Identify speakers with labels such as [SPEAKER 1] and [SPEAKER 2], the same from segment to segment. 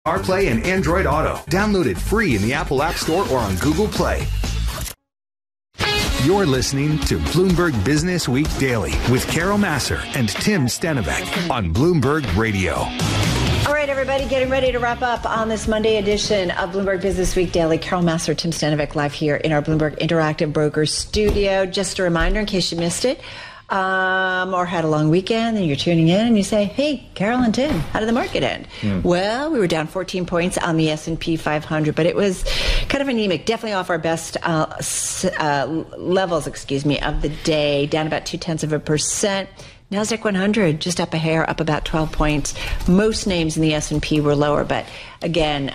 [SPEAKER 1] CarPlay and Android Auto. Download it free in the Apple App Store or on Google Play. You're listening to Bloomberg Business Week Daily with Carol Massar and Tim Stenovec on Bloomberg Radio.
[SPEAKER 2] All right, everybody, getting ready to wrap up on this Monday edition of Bloomberg Business Week Daily. Carol Massar, Tim Stenovec live here in our Bloomberg Interactive Brokers studio. Just a reminder in case you missed it. Or had a long weekend and you're tuning in and you say, hey, Carol and Tim, how did the market end? Well, we were down 14 points on the S&P 500, but it was kind of anemic, definitely off our best levels, of the day, down about 0.2%. NASDAQ 100 just up a hair, up about 12 points. Most names in the S&P were lower, but again,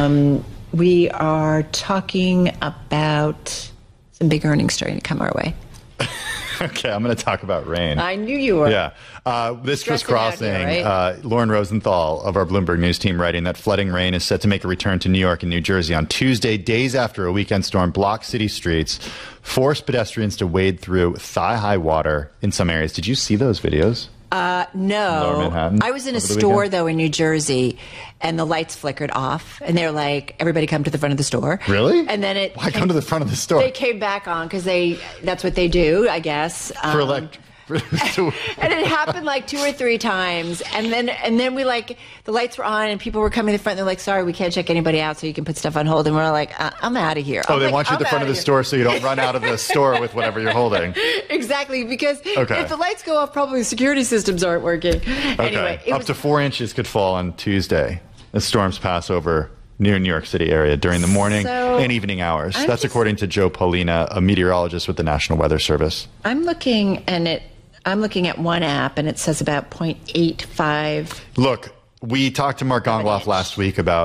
[SPEAKER 2] we are talking about some big earnings starting to come our way.
[SPEAKER 3] Okay, I'm going to talk about rain.
[SPEAKER 2] I knew you were.
[SPEAKER 3] Yeah. This was crossing. Here, right? Lauren Rosenthal of our Bloomberg News team writing that flooding rain is set to make a return to New York and New Jersey on Tuesday, days after a weekend storm blocked city streets, forced pedestrians to wade through thigh-high water in some areas. Did you see those videos?
[SPEAKER 2] No.
[SPEAKER 3] Lower Manhattan,
[SPEAKER 2] I was in a store, though, in New Jersey, and the lights flickered off. And th're like, everybody come to the front of the store.
[SPEAKER 3] Really?
[SPEAKER 2] And then
[SPEAKER 3] Why come to the front of the store?
[SPEAKER 2] They came back on because that's what they do, I guess. And it happened like 2 or 3 times. And then we the lights were on and people were coming to the front. And they're like, sorry, we can't check anybody out so you can put stuff on hold. And we're like, I'm out of here.
[SPEAKER 3] Oh, they want you at the front of the store so you don't run out of the store with whatever you're holding.
[SPEAKER 2] Exactly, because if the lights go off, probably security systems aren't working.
[SPEAKER 3] Okay.
[SPEAKER 2] Anyway,
[SPEAKER 3] up to 4 inches could fall on Tuesday as storms pass over near New York City area during the morning and evening hours. That's according to Joe Paulina, a meteorologist with the National Weather Service.
[SPEAKER 2] I'm looking at one app, and it says about 0.85.
[SPEAKER 3] Look, we talked to Mark Gongloff last week about